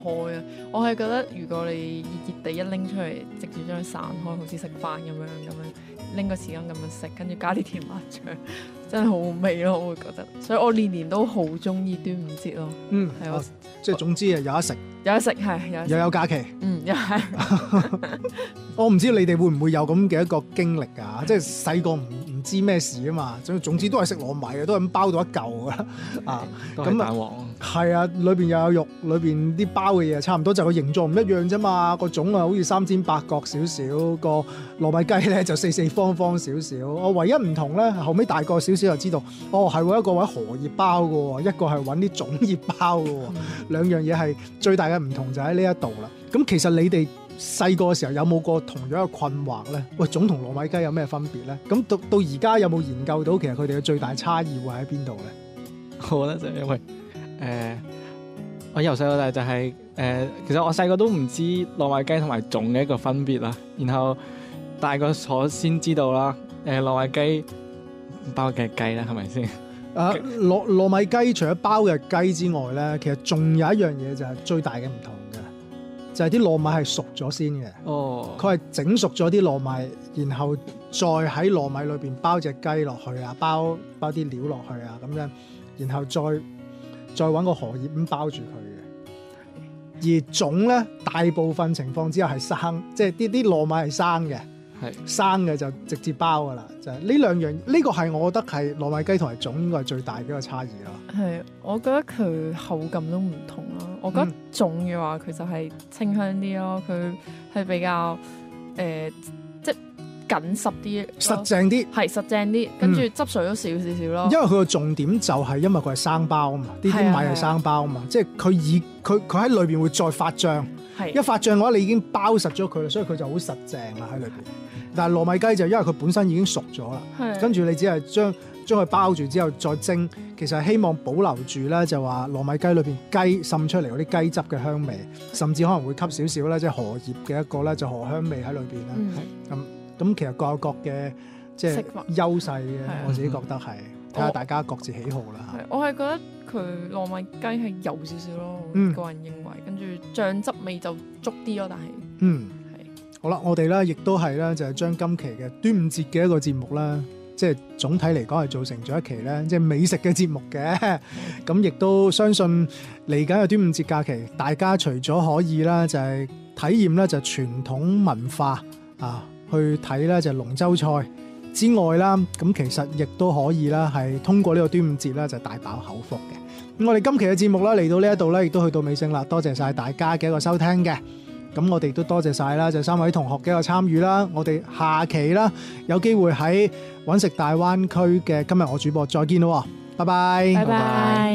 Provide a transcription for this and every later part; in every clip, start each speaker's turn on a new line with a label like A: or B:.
A: 開啊！我係覺得如果你熱熱地一拎出嚟，直接將佢散開，好似食飯咁樣拎個匙羹咁樣食，跟住加啲甜辣醬，真係好好味咯！我會覺得，所以我年年都好中意端午節咯。係我
B: 即係總之係有得食，
A: 有得食係，
B: 又有假期。
A: 又係。
B: 我唔知你哋會唔會有咁嘅一個經歷㗎？即係細個唔知咩事啊嘛，總之都係食糯米嘅，都係咁包到一嚿㗎啊！
C: 咁蛋黃
B: 係啊，裏邊又有肉，裏邊啲包嘅嘢差唔多，就個形狀唔一樣啫嘛。個種啊好似三尖八角少少，個糯米雞咧就四四方方少少。我唯一唔同咧，後尾大個少少就知道，哦係喎，一個揾荷葉包嘅喎，一個係揾啲粽葉包嘅喎，兩樣嘢係最大嘅唔同就喺呢一度啦。咁其實你哋細個嘅時候有冇過同樣嘅困惑咧？喂，粽同糯米雞有咩分別咧？咁到而家有冇研究到其實佢哋嘅最大差異會喺邊度咧？
C: 我覺得就係因為我由細到大就係其實我細個都唔知糯米雞同埋粽嘅一個分別啦，然後大個咗先知道啦。糯米雞包嘅雞啦，係咪先？
B: 糯米雞除咗包嘅雞之外咧，其實仲有一樣嘢就係最大嘅唔同嘅，就係啲糯米係熟咗先嘅。
C: 哦，佢
B: 係整熟咗啲糯米，然後再喺糯米裏邊包隻雞落去啊，包啲料落去啊，咁樣，然後再揾個荷葉咁包住佢嘅。而粽咧，大部分情況之下係生，即係啲糯米係生嘅。生嘅就直接包噶啦，就係呢兩樣，呢個係我覺得係糯米雞同埋粽應該係最大嘅一個差異咯。
A: 係，我覺得佢口感都唔同咯。我覺得粽嘅話，佢就係清香啲咯，佢係比較即係緊實啲，
B: 實淨啲，
A: 係實淨啲，跟住汁水都少少少咯。
B: 因為佢個重點就係因為佢係生包啊嘛，啲米係生包啊嘛，即係佢喺裏邊會再發脹，一發脹嘅話你已經包實咗佢啦，所以佢就好實淨啦喺裏邊。但係糯米雞就因為佢本身已經熟咗啦，跟住你只係將佢包住之後再蒸，其實係希望保留住咧，就話糯米雞裏邊雞滲出嚟嗰啲雞汁嘅香味，甚至可能會吸少少咧，即係荷葉嘅一個咧就荷香味喺裏邊啦。咁其實各有各嘅即係優勢嘅，我自己覺得係睇下大家各自喜好啦。
A: 我係覺得佢糯米雞係油少少咯，個人認為，跟住醬汁味就足啲咯，但係
B: 好啦，我哋咧亦都係咧，就係將今期嘅端午節嘅一個節目啦，即係總體嚟講係做成咗一期咧，即係美食嘅節目嘅。咁亦都相信嚟緊嘅端午節假期，大家除咗可以啦，就係體驗咧就傳統文化啊，去睇咧就龍舟賽之外啦，咁其實亦都可以啦，係通過呢個端午節咧就大飽口福嘅。咁我哋今期嘅節目啦嚟到呢一度咧，亦都去到尾聲啦，多謝晒大家嘅一個收聽嘅。咁我哋都多謝晒啦，就3位同學嘅一個參與啦。我哋下期啦有機會喺揾食大灣區嘅今日我主播再見咯，拜拜。
A: 拜拜。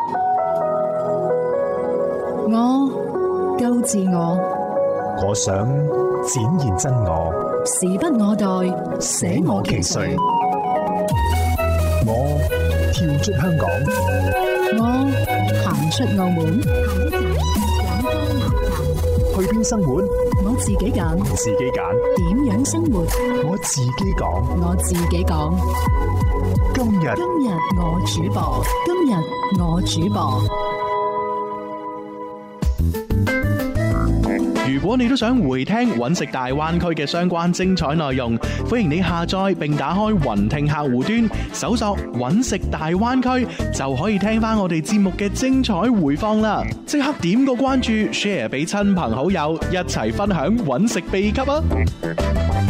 D: 我夠自我，
E: 我想展現真我，
D: 時不我待，捨我其誰。
E: 我跳出香港，
D: 我行出澳門。
E: 去邊生活？
D: 我自己揀。
E: 自己揀。
D: 點樣生活？
E: 我自己講。
D: 我自己講。
E: 今日
D: 我主播。今日我主播。
F: 如果你都想回聽揾食大灣區嘅相關精彩內容，歡迎你下載並打開雲聽客戶端，搜索揾食大灣區，就可以聽翻我哋節目嘅精彩回放啦！即刻點個關注 ，share 俾親朋好友，一齊分享揾食秘笈啊！